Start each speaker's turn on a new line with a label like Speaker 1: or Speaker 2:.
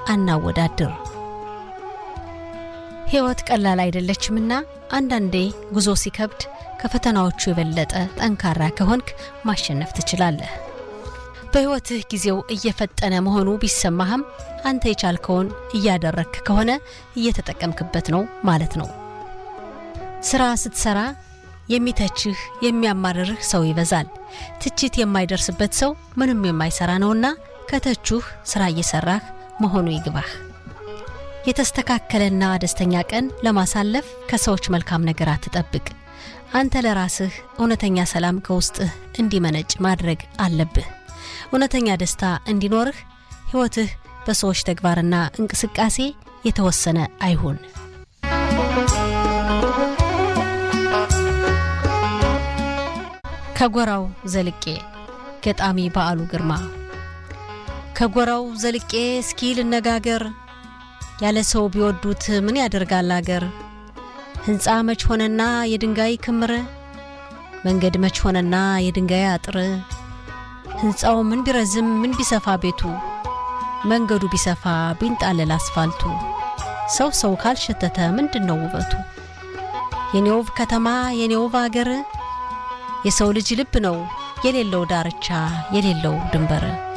Speaker 1: አናወዳድር ሕይወት ቀላል አይደለችምና አንዳንዴ ጉዞ ሲከብድ ከፈተናዎቹ የበለጠ ጠንካራ ከሆንክ ማሸነፍ ትችላለህ በሕይወትህ ጊዜው እየፈጠነ መሆኑ ቢሰማህም አንተ የቻልከውን እያደረክ ከሆነ እየተጠቀምክበት ነው ማለት ነው ስራ ስትሰራ የሚተችህ የሚያማርርህ ሰው ይበዛል ትችት የማይደርስበት ሰው ምንም የማይሰራ ነውና ከተቹህ ስራ እየሰራህ መሆኑ ይግባህ የተስተካከለና ደስተኛ ቀን ለማሳለፍ ከሰዎች መልካም ነገር አትጠብቅ አንተ ለራስህ እውነተኛ ሰላም ከውስጥህ እንዲመነጭ ማድረግ አለብህ እውነተኛ ደስታ እንዲኖርህ ሕይወትህ በሰዎች ተግባርና እንቅስቃሴ የተወሰነ አይሁን ከጎራው ዘልቄ ገጣሚ በዓሉ ግርማ ከጎራው ዘልቄ እስኪ ልነጋገር ያለ ሰው ቢወዱት ምን ያደርጋል አገር ህንጻ መች ሆነና የድንጋይ ክምር መንገድ መች ሆነና የድንጋይ አጥር ህንጻው ምን ቢረዝም ምን ቢሰፋ ቤቱ መንገዱ ቢሰፋ ቢንጣለል አስፋልቱ ሰው ካልሸተተ ምንድነው ውበቱ የኔው ከተማ የኔው አገር የሰው ልጅ ልብ ነው የሌለው ዳርቻ የሌለው ድንበር